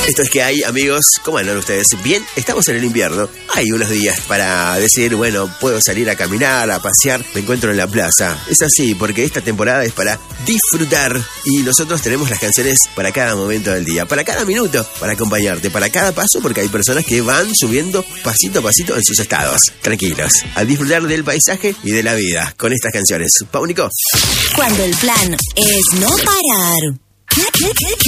Esto es que hay, amigos. ¿Cómo andan ustedes? Bien, estamos en el invierno. Hay unos días para decir, bueno, puedo salir a caminar, a pasear, me encuentro en la plaza. Es así, porque esta temporada es para disfrutar y nosotros tenemos las canciones para cada momento del día, para cada minuto, para acompañarte, para cada paso, porque hay personas que van subiendo pasito a pasito en sus estados. Tranquilos, al disfrutar del paisaje y de la vida con estas canciones. Paunico. Cuando el plan es no parar,